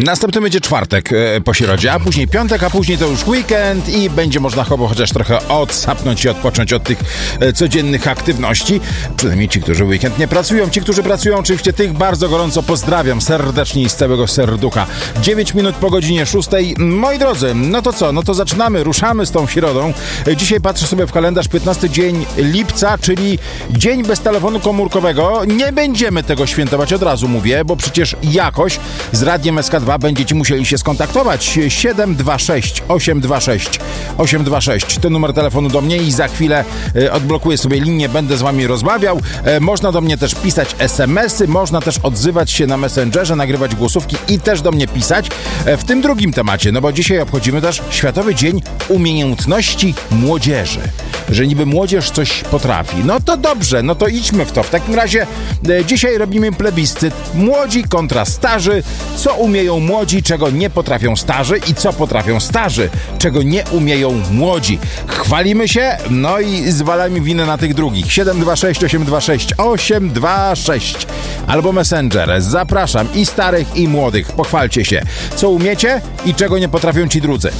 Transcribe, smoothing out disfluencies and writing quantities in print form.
Następny będzie czwartek po środzie, a później piątek, a później to już weekend i będzie można chociaż trochę odsapnąć i odpocząć od tych codziennych aktywności. Przynajmniej ci, którzy w weekend nie pracują. Ci, którzy pracują, oczywiście tych bardzo gorąco pozdrawiam serdecznie i z całego serducha. 9 minut po godzinie 6. Moi drodzy, no to co? No to zaczynamy, ruszamy z tą środą. Dzisiaj patrzę sobie w kalendarz, 15 dzień lipca, czyli dzień bez telefonu komórkowego. Nie będziemy tego świętować, od razu mówię, bo przecież jakoś z Radiem SK2 będziecie musieli się skontaktować. 726 826 826 to numer telefonu do mnie i za chwilę odblokuję sobie linię, będę z wami rozmawiał. Można do mnie też pisać SMS-y, można też odzywać się na Messengerze, nagrywać głosówki i też do mnie pisać w tym drugim temacie, no bo dzisiaj obchodzimy też Światowy Dzień Umiejętności Młodzieży. Że niby młodzież coś potrafi. No to dobrze, no to idźmy w to. W takim razie dzisiaj robimy plebiscyt. Młodzi kontra starzy. Co umieją młodzi, czego nie potrafią starzy i co potrafią starzy, czego nie umieją młodzi. Chwalimy się, no i zwalamy winę na tych drugich. 726 826 826 albo Messenger. Zapraszam i starych, i młodych. Pochwalcie się, co umiecie i czego nie potrafią ci drudzy.